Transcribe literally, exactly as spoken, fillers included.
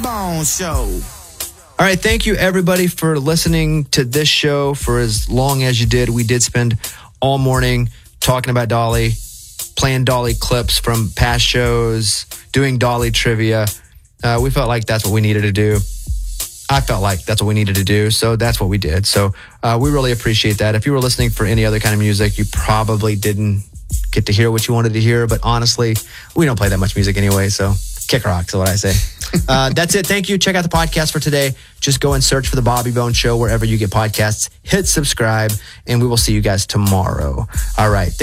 Bone Show. All right, thank you everybody for listening to this show for as long as you did. We did spend all morning talking about Dolly, playing Dolly clips from past shows, doing Dolly trivia. Uh, we felt like that's what we needed to do. I felt like that's what we needed to do, so that's what we did. So uh, we really appreciate that. If you were listening for any other kind of music, you probably didn't get to hear what you wanted to hear, but honestly, we don't play that much music anyway, so kick rocks is what I say. Uh, that's it. Thank you. Check out the podcast for today. Just go and search for The Bobby Bone Show wherever you get podcasts. Hit subscribe, and we will see you guys tomorrow. All right.